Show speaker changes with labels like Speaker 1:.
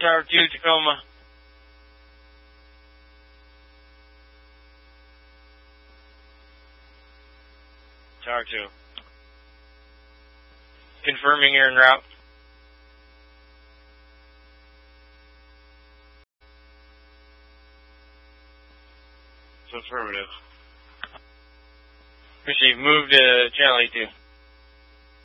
Speaker 1: Tower 2, Tacoma. Tower 2. Confirming you're en route. It's affirmative. Appreciate you. Move to channel 82.